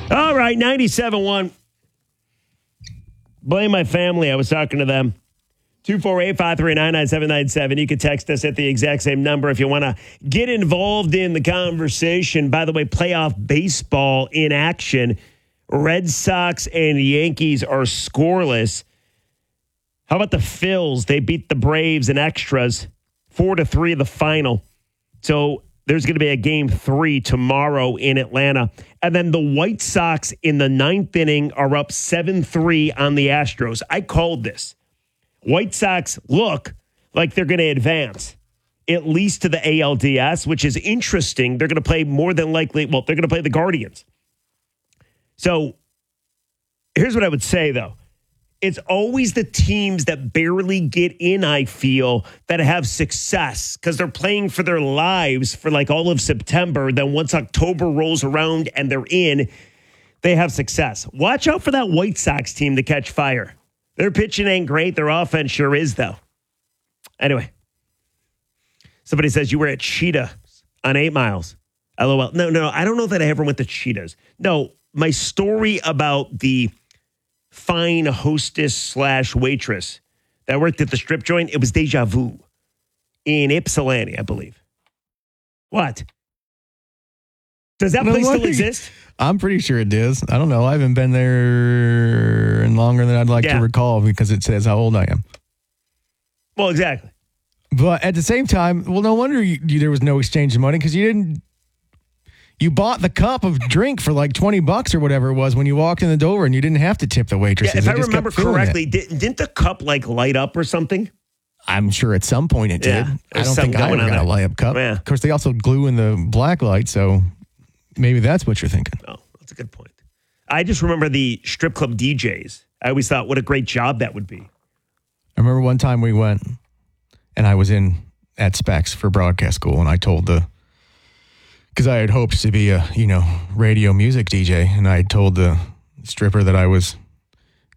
All right, 97.1. Blame my family. I was talking to them. 248-539-9797. You can text us at the exact same number if you want to get involved in the conversation. By the way, playoff baseball in action. Red Sox and Yankees are scoreless. How about the Phils? They beat the Braves in extras, 4-3 the final. So there's going to be a game 3 tomorrow in Atlanta. And then the White Sox in the 9th inning are up 7-3 on the Astros. I called this. White Sox look like they're going to advance, at least to the ALDS, which is interesting. They're going to play more than likely, they're going to play the Guardians. So here's what I would say, though. It's always the teams that barely get in, I feel, that have success because they're playing for their lives for like all of September. Then once October rolls around and they're in, they have success. Watch out for that White Sox team to catch fire. Their pitching ain't great. Their offense sure is, though. Anyway, somebody says you were at Cheetah on 8 Miles. LOL. No. I don't know that I ever went to Cheetah's. No, my story about the fine hostess / waitress that worked at the strip joint, it was Deja Vu in Ypsilanti, I believe. What? Does that place still exist? I'm pretty sure it does. I don't know. I haven't been there in longer than I'd like to recall because it says how old I am. Well, exactly. But at the same time, well, no wonder there was no exchange of money because you bought the cup of drink for like $20 or whatever it was when you walked in the door and you didn't have to tip the waitress. Yeah, if I remember correctly, didn't the cup like light up or something? I'm sure at some point it did. I don't think I ever got a light up cup. Yeah. Of course, they also glue in the black light, so maybe that's what you're thinking. Oh, that's a good point. I just remember the strip club DJs. I always thought what a great job that would be. I remember one time we went and I was at Specs for broadcast school and I told because I had hoped to be a, radio music DJ and I told the stripper that I was